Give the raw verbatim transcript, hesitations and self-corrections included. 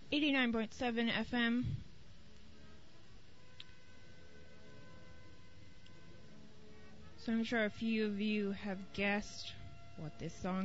eighty-nine point seven F M. So I'm sure a few of you have guessed what this song